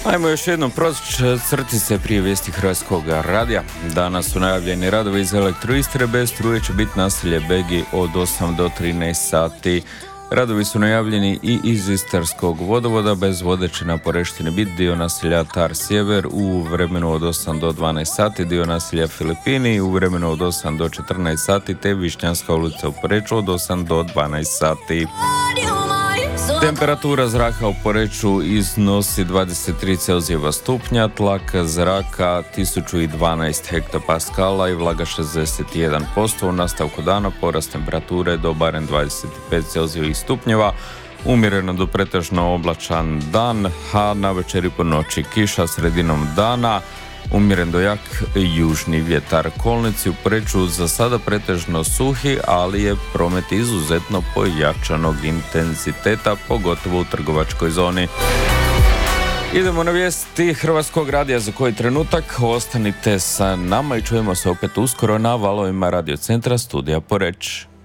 Ajmo još jednom proći crtice prije vijesti Hrvatskog radija. Danas su najavljeni radovi iz Elektroistre, bez struje će biti naselje Begi od 8 do 13 sati. Radovi su najavljeni i iz Istarskog vodovoda, bez vode će na Poreštini biti dio naselja Tar Sjever u vremenu od 8 do 12 sati, dio naselja Filipini u vremenu od 8 do 14 sati, te Višnjanska ulica u Poreču od 8 do 12 sati. Temperatura zraka u Poreču iznosi 23 Celzijeva stupnja, tlak zraka 1012 hektopaskala i vlaga 61%. U nastavku dana porast temperature do barem 25 Celzijevih stupnjeva, umjereno do pretežno oblačan dan, a na večer i po noći kiša, sredinom dana umjeren do jak južni vjetar. Kolnici u Poreču za sada pretežno suhi, ali je promet izuzetno pojačanog intenziteta, pogotovo u trgovačkoj zoni. Idemo na vijesti Hrvatskog radija za koji trenutak. Ostanite sa nama i čujemo se opet uskoro na valovima Radio Centra Studija Poreč.